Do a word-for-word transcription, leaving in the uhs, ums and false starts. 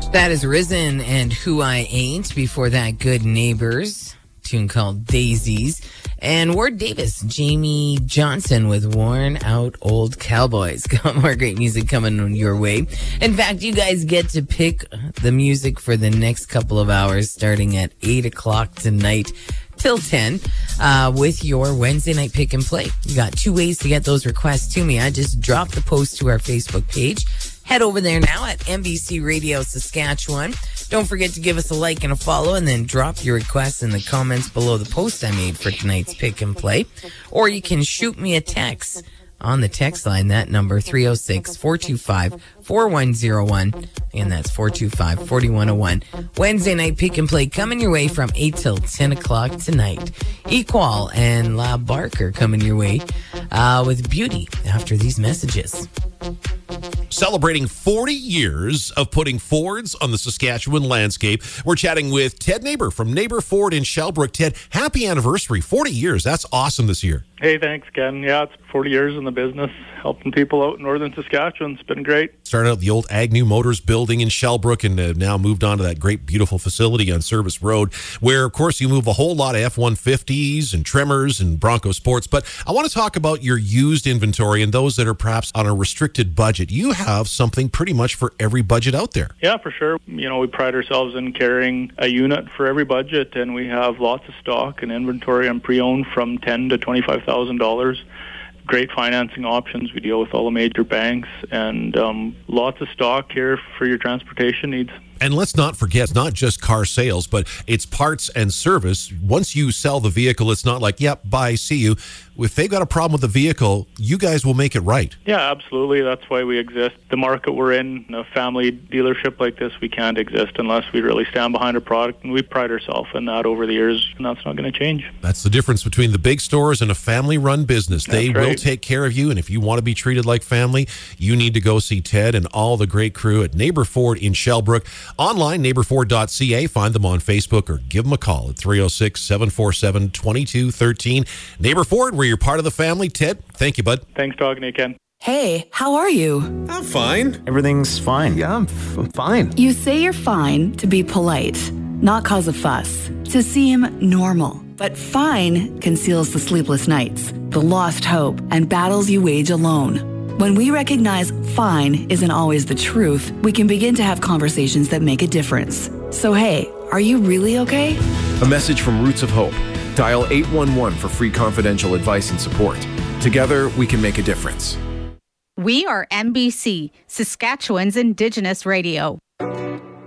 That is Risen and Who I Ain't. Before that, Good Neighbors, tune called Daisies. And Ward Davis, Jamie Johnson with Worn Out Old Cowboys. Got more great music coming your way. In fact, you guys get to pick the music for the next couple of hours starting at eight o'clock tonight till ten uh, with your Wednesday night pick and play. You got two ways to get those requests to me. I just dropped the post to our Facebook page. Head over there now at N B C Radio Saskatchewan. Don't forget to give us a like and a follow, and then drop your requests in the comments below the post I made for tonight's pick and play. Or you can shoot me a text on the text line. That number, three oh six, four two five, four one oh one. And that's four two five, four one oh one. Wednesday night pick and play coming your way from eight till ten o'clock tonight. Equal and La Barker coming your way uh, with Beauty after these messages. Celebrating forty years of putting Fords on the Saskatchewan landscape. We're chatting with Ted Neighbor from Neighbor Ford in Shellbrook. Ted, happy anniversary. forty years. That's awesome this year. Hey, thanks, Ken. Yeah, it's forty years in the business, helping people out in northern Saskatchewan. It's been great. Started out the old Agnew Motors building in Shellbrook and uh, now moved on to that great, beautiful facility on Service Road, where, of course, you move a whole lot of F one fifties and Tremors and Bronco Sports. But I want to talk about your used inventory and those that are perhaps on a restricted budget. You have something pretty much for every budget out there. Yeah, for sure. You know, we pride ourselves in carrying a unit for every budget, and we have lots of stock and inventory on pre-owned from ten thousand dollars to twenty-five thousand dollars. Great financing options. We deal with all the major banks, and um, lots of stock here for your transportation needs. And let's not forget, it's not just car sales, but it's parts and service. Once you sell the vehicle, it's not like, yep, bye, see you. If they've got a problem with the vehicle, you guys will make it right. Yeah, absolutely. That's why we exist. The market we're in, a family dealership like this, we can't exist unless we really stand behind a product, and we pride ourselves in that over the years, and that's not going to change. That's the difference between the big stores and a family-run business. That's they right. will take care of you, and if you want to be treated like family, you need to go see Ted and all the great crew at Neighbor Ford in Shellbrook. Online, neighbor ford dot c a. Find them on Facebook or give them a call at three oh six, seven four seven, two two one three. Neighbor Ford, where you're part of the family. Ted, thank you, bud. Thanks talking to you, Ken. Hey, how are you? I'm fine. Everything's fine. Yeah, I'm, f- I'm fine. You say you're fine to be polite, not cause a fuss, to seem normal. But fine conceals the sleepless nights, the lost hope, and battles you wage alone. When we recognize fine isn't always the truth, we can begin to have conversations that make a difference. So hey, are you really okay? A message from Roots of Hope. Dial eight one one for free confidential advice and support. Together, we can make a difference. We are N B C, Saskatchewan's Indigenous Radio.